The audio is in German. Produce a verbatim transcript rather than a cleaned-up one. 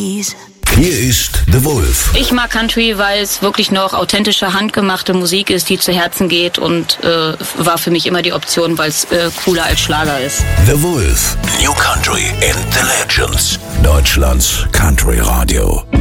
Hier ist The Wolf. Ich mag Country, weil es wirklich noch authentische, handgemachte Musik ist, die zu Herzen geht und äh, war für mich immer die Option, weil es äh, cooler als Schlager ist. The Wolf. New Country in the Legends. Deutschlands Country Radio.